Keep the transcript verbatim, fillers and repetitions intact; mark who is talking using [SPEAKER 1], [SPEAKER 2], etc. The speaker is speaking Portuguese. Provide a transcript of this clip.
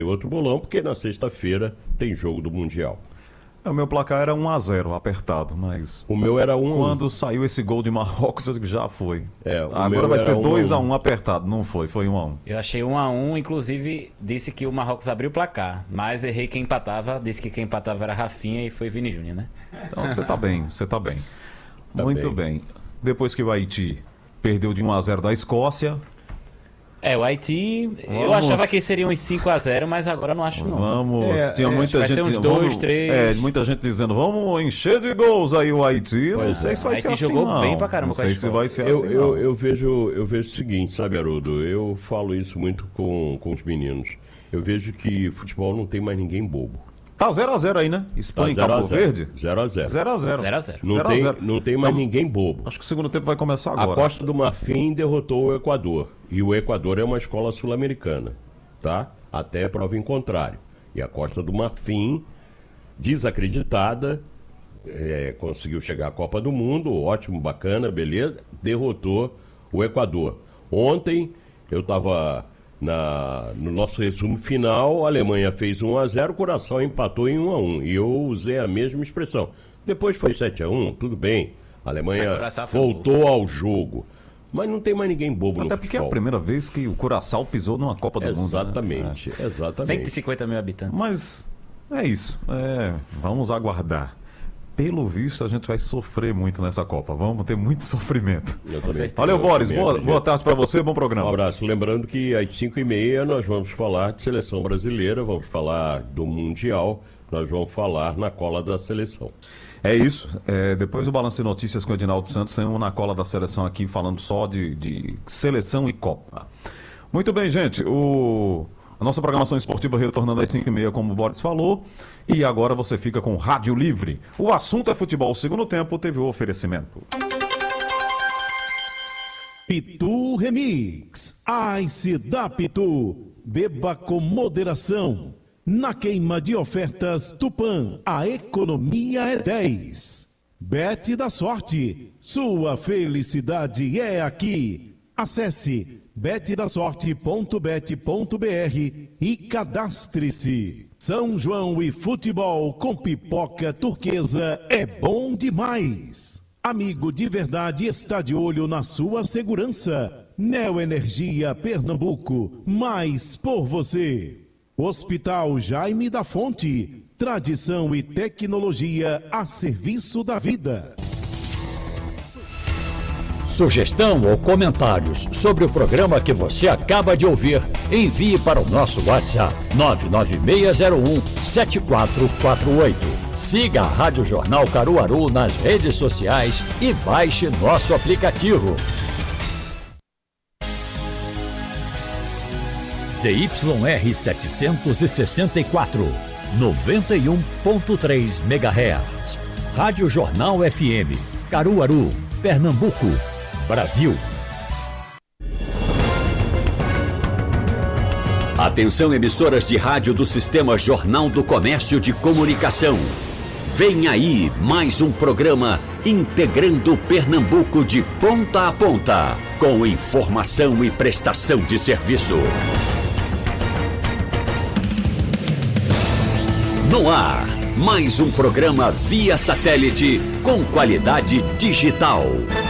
[SPEAKER 1] outro bolão, porque na sexta-feira tem jogo do Mundial.
[SPEAKER 2] O meu placar era um a zero, apertado, mas...
[SPEAKER 1] O meu era um a um.
[SPEAKER 2] Quando saiu esse gol de Marrocos, eu digo, já foi.
[SPEAKER 1] É,
[SPEAKER 2] Agora vai ser dois a um apertado, não foi, foi um a um.
[SPEAKER 3] Eu achei um a um, inclusive disse que o Marrocos abriu o placar, mas errei quem empatava, disse que quem empatava era Rafinha e foi Vini Júnior, né?
[SPEAKER 2] Então você tá bem, você tá bem.
[SPEAKER 1] Tá
[SPEAKER 2] Muito
[SPEAKER 1] bem.
[SPEAKER 2] bem. Depois que o Haiti perdeu de um a zero da Escócia...
[SPEAKER 3] É, o Haiti,
[SPEAKER 2] Vamos.
[SPEAKER 3] eu achava que seria uns cinco a zero, mas agora não acho não.
[SPEAKER 2] Vamos,
[SPEAKER 1] É,
[SPEAKER 2] tinha
[SPEAKER 1] é,
[SPEAKER 2] muita
[SPEAKER 3] vai
[SPEAKER 2] gente
[SPEAKER 3] ser uns
[SPEAKER 2] dizendo,
[SPEAKER 3] dois,
[SPEAKER 2] vamos-
[SPEAKER 3] três.
[SPEAKER 2] É, muita gente dizendo, vamos encher de gols aí o Haiti. Não
[SPEAKER 1] Pois
[SPEAKER 2] sei
[SPEAKER 1] é.
[SPEAKER 2] se vai
[SPEAKER 3] Haiti
[SPEAKER 2] ser assim,
[SPEAKER 3] jogou
[SPEAKER 2] não.
[SPEAKER 3] bem pra caramba
[SPEAKER 2] Não
[SPEAKER 3] com a
[SPEAKER 2] sei se
[SPEAKER 3] Escócia.
[SPEAKER 2] vai ser
[SPEAKER 1] Eu,
[SPEAKER 2] assim,
[SPEAKER 1] eu,
[SPEAKER 2] não.
[SPEAKER 1] eu, vejo, eu vejo o seguinte, sabe, Haroldo? Eu falo isso muito com, com os meninos. Eu vejo que futebol não tem mais ninguém bobo.
[SPEAKER 2] Tá zero a zero aí, né? Espanha e Cabo Verde?
[SPEAKER 1] zero a zero.
[SPEAKER 2] zero a zero.
[SPEAKER 3] zero a zero.
[SPEAKER 1] Não,
[SPEAKER 2] zero a
[SPEAKER 1] tem,
[SPEAKER 2] zero.
[SPEAKER 1] não tem mais
[SPEAKER 2] Então,
[SPEAKER 1] ninguém bobo.
[SPEAKER 2] Acho que o segundo tempo vai começar
[SPEAKER 1] A
[SPEAKER 2] agora.
[SPEAKER 1] Costa do Marfim derrotou o Equador. E o Equador é uma escola sul-americana, tá? Até prova em contrário. E a Costa do Marfim, desacreditada, é, conseguiu chegar à Copa do Mundo, ótimo, bacana, beleza, derrotou o Equador. Ontem, eu estava no nosso resumo final, a Alemanha fez um a zero, o Curaçao empatou em um a um. E eu usei a mesma expressão. Depois foi sete a um, tudo bem. A Alemanha voltou ao jogo. Mas não tem mais ninguém bobo
[SPEAKER 2] Até
[SPEAKER 1] no
[SPEAKER 2] porque
[SPEAKER 1] futebol.
[SPEAKER 2] é a primeira vez que o Curaçao pisou numa Copa do Mundo.
[SPEAKER 1] Exatamente,
[SPEAKER 2] Né?
[SPEAKER 1] exatamente.
[SPEAKER 3] cento e cinquenta mil habitantes.
[SPEAKER 2] Mas é isso. É, vamos aguardar. Pelo visto, a gente vai sofrer muito nessa Copa. Vamos ter muito sofrimento.
[SPEAKER 1] Eu também-
[SPEAKER 2] Valeu,
[SPEAKER 1] eu
[SPEAKER 2] Boris.
[SPEAKER 1] também
[SPEAKER 2] Boa,
[SPEAKER 1] acredito.
[SPEAKER 2] boa tarde para você. Bom
[SPEAKER 1] Um
[SPEAKER 2] programa.
[SPEAKER 1] abraço. Lembrando que às cinco e meia nós vamos falar de seleção brasileira, vamos falar do Mundial, nós vamos falar na cola da seleção.
[SPEAKER 2] É isso. É, depois do Balanço de Notícias com o Edinaldo Santos, tem um na cola da seleção aqui falando só de, de seleção e Copa. Muito bem, gente. O... A nossa programação esportiva retornando às cinco e meia, como o Boris falou. E agora você fica com Rádio Livre. O assunto é futebol. O segundo tempo teve o oferecimento.
[SPEAKER 4] Pitu Remix. Ice da Pitu. Beba com moderação. Na queima de ofertas Tupã, a economia é dez. Bet da Sorte. Sua felicidade é aqui. Acesse bet da sorte ponto bet ponto br e cadastre-se. São João e futebol com pipoca turquesa é bom demais. Amigo de verdade está de olho na sua segurança. Neoenergia Pernambuco, mais por você. Hospital Jaime da Fonte, tradição e tecnologia a serviço da vida.
[SPEAKER 5] Sugestão ou comentários sobre o programa que você acaba de ouvir, envie para o nosso WhatsApp nove nove seis zero um sete quatro quatro oito. Siga a Rádio Jornal Caruaru nas redes sociais e baixe nosso aplicativo. Z Y R setecentos e sessenta e quatro, noventa e um ponto três megahertz. Rádio Jornal F M, Caruaru, Pernambuco, Brasil. Atenção, emissoras de rádio do Sistema Jornal do Comércio de Comunicação. Vem aí mais um programa integrando Pernambuco de ponta a ponta, com informação e prestação de serviço. No ar, mais um programa via satélite com qualidade digital.